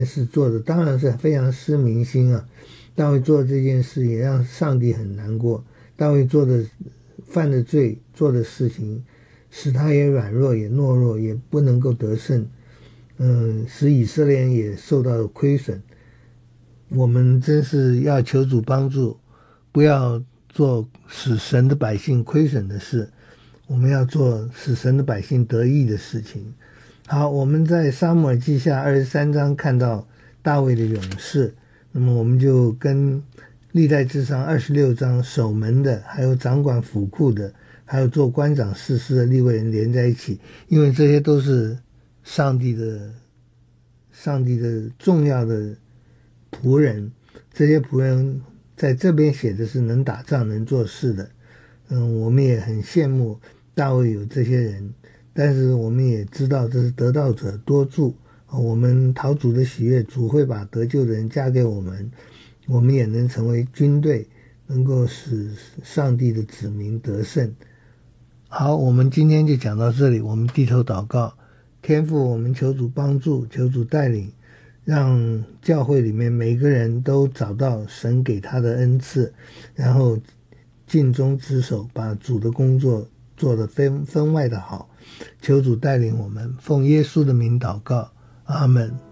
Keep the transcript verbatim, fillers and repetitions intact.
事做的当然是非常失民心啊。大卫做这件事也让上帝很难过，大卫做的犯的罪做的事情使他也软弱也懦弱，也不能够得胜，嗯，使以色列人也受到亏损。我们真是要求主帮助，不要做使神的百姓亏损的事，我们要做使神的百姓得益的事情。好，我们在撒母耳记下二十三章看到大卫的勇士，那么我们就跟历代志上二十六章守门的，还有掌管府库的，还有做官长士师的利未人连在一起，因为这些都是上帝的上帝的重要的仆人，这些仆人在这边写的是能打仗能做事的。嗯，我们也很羡慕大卫有这些人，但是我们也知道这是得道者多助，我们讨主的喜悦，主会把得救的人加给我们，我们也能成为军队，能够使上帝的子民得胜。好，我们今天就讲到这里，我们低头祷告。天父，我们求主帮助，求主带领，让教会里面每个人都找到神给他的恩赐，然后尽忠职守，把主的工作做得分分外的好。求主带领我们，奉耶稣的名祷告，阿们。